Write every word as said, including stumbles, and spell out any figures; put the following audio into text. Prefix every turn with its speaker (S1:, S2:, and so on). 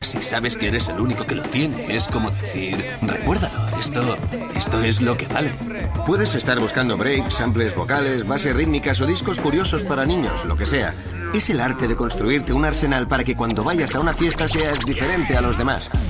S1: Si sabes que eres el único que lo tiene, es como decir, recuérdalo, esto, esto es lo que vale.
S2: Puedes estar buscando breaks, samples vocales, bases rítmicas o discos curiosos para niños, lo que sea. Es el arte de construirte un arsenal para que cuando vayas a una fiesta seas diferente a los demás.